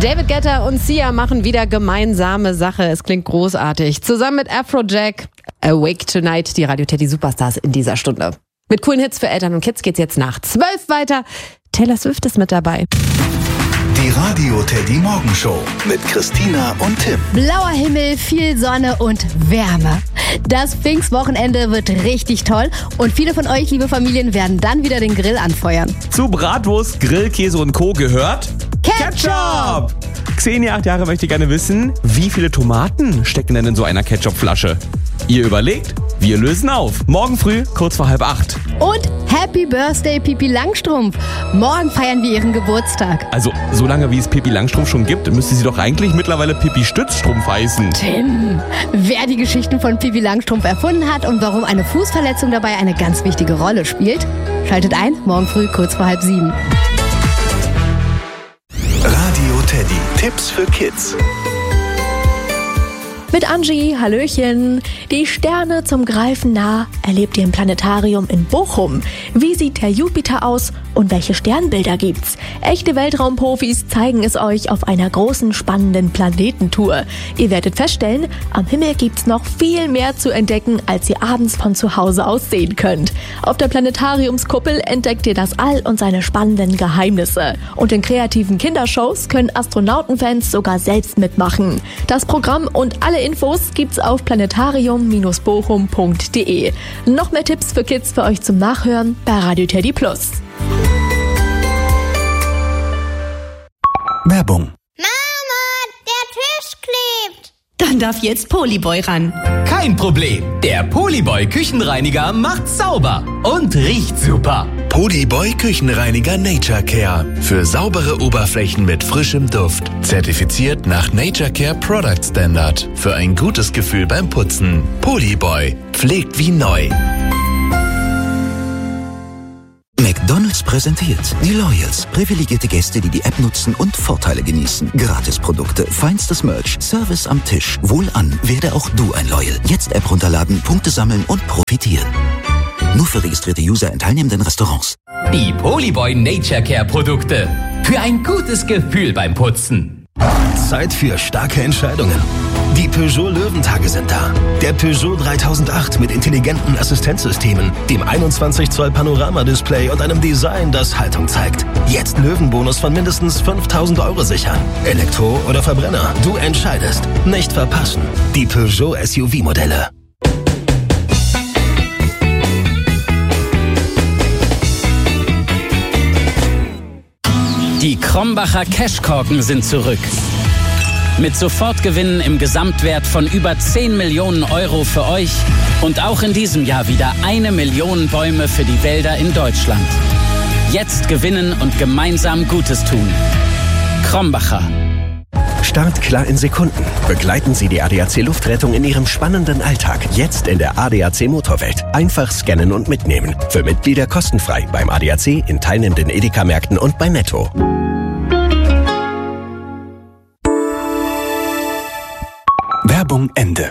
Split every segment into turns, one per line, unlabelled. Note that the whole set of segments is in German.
David Guetta und Sia machen wieder gemeinsame Sache. Es klingt großartig. Zusammen mit Afrojack, Awake Tonight, die Radio Teddy Superstars in dieser Stunde. Mit coolen Hits für Eltern und Kids geht's jetzt nach 12 weiter. Taylor Swift ist mit dabei.
Die Radio Teddy Morgenshow mit Christina und Tim.
Blauer Himmel, viel Sonne und Wärme. Das Pfingstwochenende wird richtig toll und viele von euch, liebe Familien, werden dann wieder den Grill anfeuern.
Zu Bratwurst, Grillkäse und Co. gehört Ketchup! Xenia, 8 Jahre, möchte gerne wissen, wie viele Tomaten stecken denn in so einer Ketchupflasche? Ihr überlegt, wir lösen auf. Morgen früh, kurz vor 7:30.
Und Happy Birthday, Pippi Langstrumpf. Morgen feiern wir ihren Geburtstag.
Also, solange wie es Pippi Langstrumpf schon gibt, müsste sie doch eigentlich mittlerweile Pippi Stützstrumpf heißen.
Tim, wer die Geschichten von Pippi Langstrumpf erfunden hat und warum eine Fußverletzung dabei eine ganz wichtige Rolle spielt, schaltet ein, morgen früh, kurz vor 6:30.
Radio Teddy. Tipps für Kids.
Mit Angie, Hallöchen. Die Sterne zum Greifen nah erlebt ihr im Planetarium in Bochum. Wie sieht der Jupiter aus und welche Sternbilder gibt's? Echte Weltraumprofis zeigen es euch auf einer großen, spannenden Planetentour. Ihr werdet feststellen, am Himmel gibt's noch viel mehr zu entdecken, als ihr abends von zu Hause aus sehen könnt. Auf der Planetariumskuppel entdeckt ihr das All und seine spannenden Geheimnisse. Und in kreativen Kindershows können Astronautenfans sogar selbst mitmachen. Das Programm und alle Infos gibt's auf planetarium-bochum.de. Noch mehr Tipps für Kids für euch zum Nachhören bei Radio Teddy Plus.
Werbung.
Mama, der Tisch klebt.
Dann darf jetzt Polyboy ran.
Kein Problem. Der Polyboy Küchenreiniger macht sauber und riecht super.
Polyboy Küchenreiniger Nature Care. Für saubere Oberflächen mit frischem Duft. Zertifiziert nach Nature Care Product Standard. Für ein gutes Gefühl beim Putzen. Polyboy. Pflegt wie neu.
McDonald's präsentiert die Loyals. Privilegierte Gäste, die die App nutzen und Vorteile genießen. Gratisprodukte, feinstes Merch, Service am Tisch. Wohlan, werde auch du ein Loyal. Jetzt App runterladen, Punkte sammeln und profitieren. Nur für registrierte User in teilnehmenden Restaurants.
Die Polyboy Nature Care Produkte. Für ein gutes Gefühl beim Putzen.
Zeit für starke Entscheidungen. Die Peugeot Löwentage sind da. Der Peugeot 3008 mit intelligenten Assistenzsystemen, dem 21 Zoll Panoramadisplay und einem Design, das Haltung zeigt. Jetzt Löwenbonus von mindestens 5.000 € sichern. Elektro oder Verbrenner, du entscheidest. Nicht verpassen. Die Peugeot SUV-Modelle.
Die Krombacher Cashkorken sind zurück. Mit Sofortgewinnen im Gesamtwert von über 10 Millionen € für euch und auch in diesem Jahr wieder 1 Million Bäume für die Wälder in Deutschland. Jetzt gewinnen und gemeinsam Gutes tun. Krombacher.
Start klar in Sekunden. Begleiten Sie die ADAC Luftrettung in Ihrem spannenden Alltag. Jetzt in der ADAC Motorwelt. Einfach scannen und mitnehmen. Für Mitglieder kostenfrei beim ADAC, in teilnehmenden Edeka-Märkten und bei Netto.
Werbung Ende.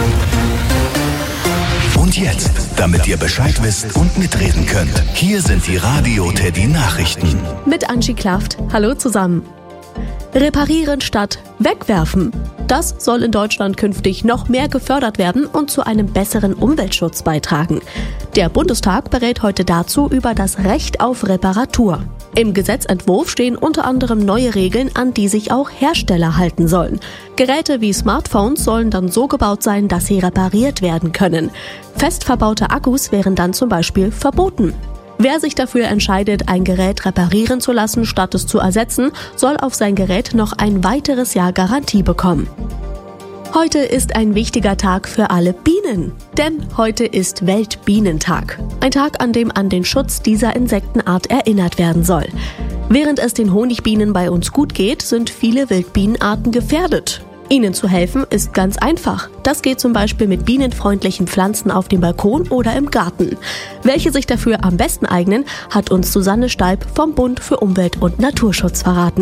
Und jetzt, damit ihr Bescheid wisst und mitreden könnt, hier sind die Radio Teddy Nachrichten.
Mit Angie Klaft. Hallo zusammen. Reparieren statt wegwerfen. Das soll in Deutschland künftig noch mehr gefördert werden und zu einem besseren Umweltschutz beitragen. Der Bundestag berät heute dazu über das Recht auf Reparatur. Im Gesetzentwurf stehen unter anderem neue Regeln, an die sich auch Hersteller halten sollen. Geräte wie Smartphones sollen dann so gebaut sein, dass sie repariert werden können. Fest verbaute Akkus wären dann zum Beispiel verboten. Wer sich dafür entscheidet, ein Gerät reparieren zu lassen, statt es zu ersetzen, soll auf sein Gerät noch ein weiteres Jahr Garantie bekommen. Heute ist ein wichtiger Tag für alle Bienen, denn heute ist Weltbienentag. Ein Tag, an dem an den Schutz dieser Insektenart erinnert werden soll. Während es den Honigbienen bei uns gut geht, sind viele Wildbienenarten gefährdet. Ihnen zu helfen ist ganz einfach. Das geht zum Beispiel mit bienenfreundlichen Pflanzen auf dem Balkon oder im Garten. Welche sich dafür am besten eignen, hat uns Susanne Staib vom Bund für Umwelt und Naturschutz verraten.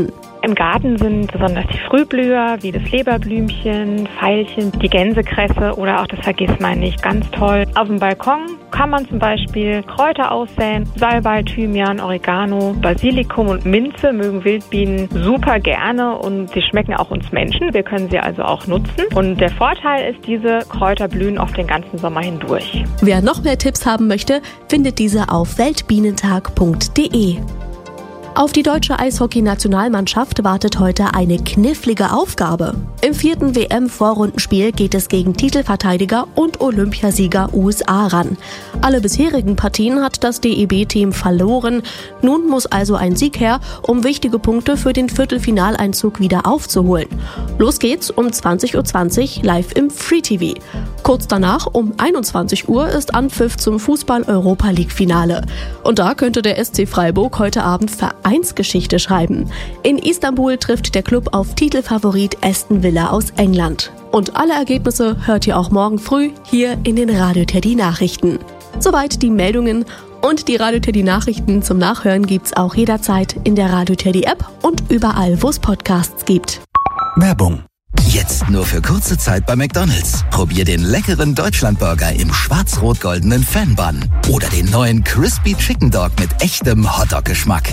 Im Garten sind besonders die Frühblüher wie das Leberblümchen, Veilchen, die Gänsekresse oder auch das Vergissmeinnicht ganz toll. Auf dem Balkon kann man zum Beispiel Kräuter aussäen, Salbei, Thymian, Oregano, Basilikum und Minze mögen Wildbienen super gerne und sie schmecken auch uns Menschen. Wir können sie also auch nutzen. Und der Vorteil ist, diese Kräuter blühen oft den ganzen Sommer hindurch.
Wer noch mehr Tipps haben möchte, findet diese auf weltbienentag.de. Auf die deutsche Eishockey-Nationalmannschaft wartet heute eine knifflige Aufgabe. Im 4. WM-Vorrundenspiel geht es gegen Titelverteidiger und Olympiasieger USA ran. Alle bisherigen Partien hat das DEB-Team verloren. Nun muss also ein Sieg her, um wichtige Punkte für den Viertelfinaleinzug wieder aufzuholen. Los geht's um 20.20 Uhr live im Free TV. Kurz danach um 21 Uhr ist Anpfiff zum Fußball-Europa-League-Finale. Und da könnte der SC Freiburg heute Abend Vereinsgeschichte schreiben. In Istanbul trifft der Club auf Titelfavorit Aston Villa aus England. Und alle Ergebnisse hört ihr auch morgen früh hier in den Radio Teddy Nachrichten. Soweit die Meldungen und die Radio Teddy Nachrichten zum Nachhören gibt's auch jederzeit in der Radio Teddy App und überall, wo es Podcasts gibt.
Werbung. Jetzt nur für kurze Zeit bei McDonald's. Probier den leckeren Deutschlandburger im schwarz-rot-goldenen Fan-Bun oder den neuen Crispy Chicken Dog mit echtem Hotdog-Geschmack.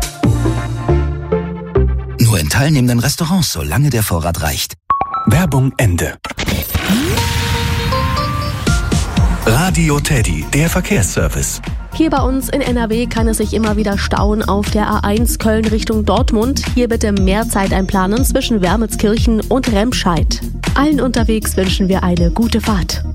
Nur in teilnehmenden Restaurants, solange der Vorrat reicht.
Werbung Ende. Radio Teddy, der Verkehrsservice.
Hier bei uns in NRW kann es sich immer wieder stauen auf der A1 Köln Richtung Dortmund. Hier bitte mehr Zeit einplanen zwischen Wermelskirchen und Remscheid. Allen unterwegs wünschen wir eine gute Fahrt.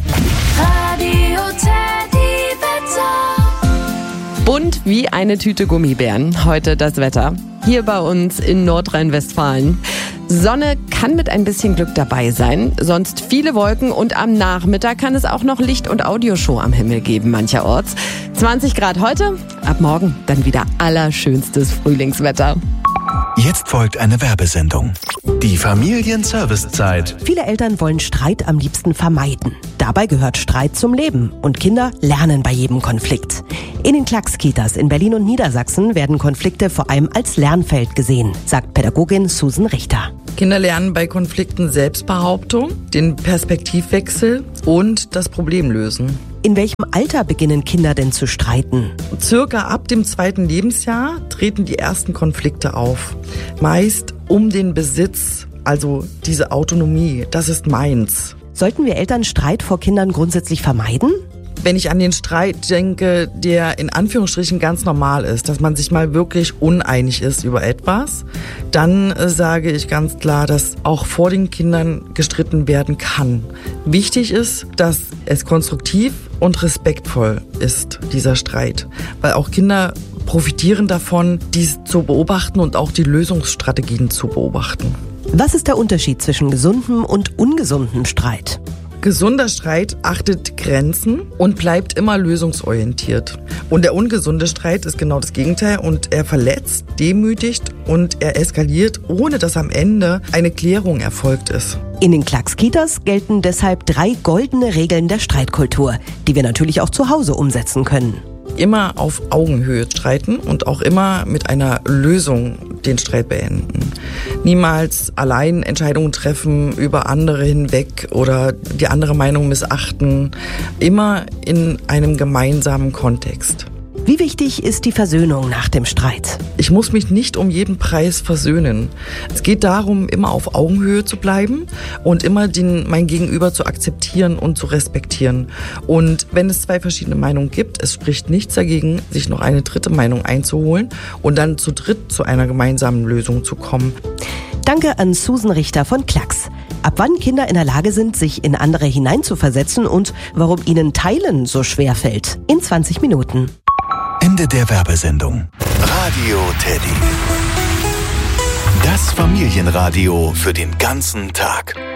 Radio Teddy Wetter. Bunt wie eine Tüte Gummibären. Heute das Wetter. Hier bei uns in Nordrhein-Westfalen. Sonne kann mit ein bisschen Glück dabei sein, sonst viele Wolken und am Nachmittag kann es auch noch Licht- und Audioshow am Himmel geben mancherorts. 20 Grad heute, ab morgen dann wieder allerschönstes Frühlingswetter.
Jetzt folgt eine Werbesendung. Die Familienservicezeit.
Viele Eltern wollen Streit am liebsten vermeiden. Dabei gehört Streit zum Leben und Kinder lernen bei jedem Konflikt. In den Klacks-Kitas in Berlin und Niedersachsen werden Konflikte vor allem als Lernfeld gesehen, sagt Pädagogin Susan Richter.
Kinder lernen bei Konflikten Selbstbehauptung, den Perspektivwechsel und das Problemlösen.
In welchem Alter beginnen Kinder denn zu streiten?
Circa ab dem 2. Lebensjahr treten die ersten Konflikte auf. Meist um den Besitz, also diese Autonomie, das ist meins.
Sollten wir Eltern Streit vor Kindern grundsätzlich vermeiden?
Wenn ich an den Streit denke, der in Anführungsstrichen ganz normal ist, dass man sich mal wirklich uneinig ist über etwas, dann sage ich ganz klar, dass auch vor den Kindern gestritten werden kann. Wichtig ist, dass es konstruktiv und respektvoll ist, dieser Streit, weil auch Kinder profitieren davon, dies zu beobachten und auch die Lösungsstrategien zu beobachten.
Was ist der Unterschied zwischen gesundem und ungesundem Streit?
Gesunder Streit achtet Grenzen und bleibt immer lösungsorientiert. Und der ungesunde Streit ist genau das Gegenteil und er verletzt, demütigt und er eskaliert, ohne dass am Ende eine Klärung erfolgt ist.
In den Klacks-Kitas gelten deshalb 3 goldene Regeln der Streitkultur, die wir natürlich auch zu Hause umsetzen können.
Immer auf Augenhöhe streiten und auch immer mit einer Lösung den Streit beenden. Niemals allein Entscheidungen treffen über andere hinweg oder die andere Meinung missachten. Immer in einem gemeinsamen Kontext.
Wie wichtig ist die Versöhnung nach dem Streit?
Ich muss mich nicht um jeden Preis versöhnen. Es geht darum, immer auf Augenhöhe zu bleiben und immer mein Gegenüber zu akzeptieren und zu respektieren. Und wenn es 2 verschiedene Meinungen gibt, es spricht nichts dagegen, sich noch eine 3. Meinung einzuholen und dann zu dritt zu einer gemeinsamen Lösung zu kommen.
Danke an Susan Richter von Klacks. Ab wann Kinder in der Lage sind, sich in andere hineinzuversetzen und warum ihnen Teilen so schwer fällt. In 20 Minuten.
Ende der Werbesendung. Radio Teddy. Das Familienradio für den ganzen Tag.